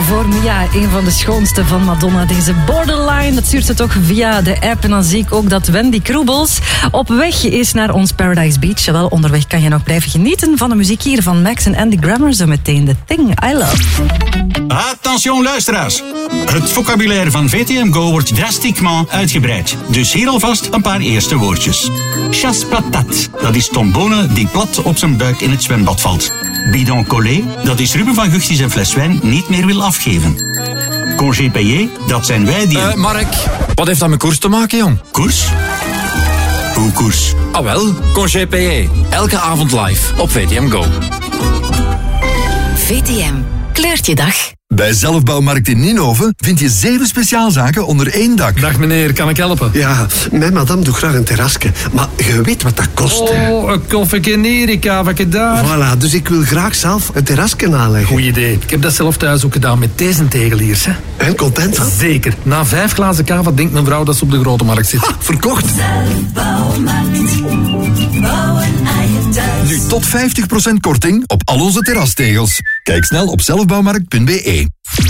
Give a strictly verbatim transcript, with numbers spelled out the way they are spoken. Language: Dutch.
voor Mia, een van de schoonste van Madonna. Deze Borderline, dat stuurt ze toch via de app. En dan zie ik ook dat Wendy Kroebels op weg is naar ons Paradise Beach. Wel, onderweg kan je nog blijven genieten van de muziek hier van Max en Andy Grammer. Zo meteen The Thing I Love. Attention luisteraars. Het vocabulaire van V T M Go wordt drastiquement uitgebreid. Dus hier alvast een paar eerste woordjes. Chasse patate, dat is tombone die plat op zijn buik in het zwembad valt. Bidon collé, dat is Ruben van Gucht die zijn fles wijn niet meer wil afgeven. Congé payé, dat zijn wij die... Uh, Mark, wat heeft dat met koers te maken, jong? Koers? Hoe koers? Ah wel, Congé payé. Elke avond live op V T M Go. V T M. Kleurt je dag. Bij Zelfbouwmarkt in Ninove vind je zeven speciaalzaken onder één dak. Dag meneer, kan ik helpen? Ja, mijn madame doet graag een terrasje. Maar je weet wat dat kost. Oh, een koffieke neer, ik kavake daar. Voilà, dus ik wil graag zelf een terrasje aanleggen. Goeie idee. Ik heb dat zelf thuis ook gedaan met deze tegeliers. Hè. En content van? Zeker. Na vijf glazen kava denkt mijn vrouw dat ze op de grote markt zit. Ha, verkocht. Zelfbouwmarkt. Bouwen aan je thuis. Nu tot vijftig procent korting op al onze terrastegels. Kijk snel op zelfbouwmarkt punt be.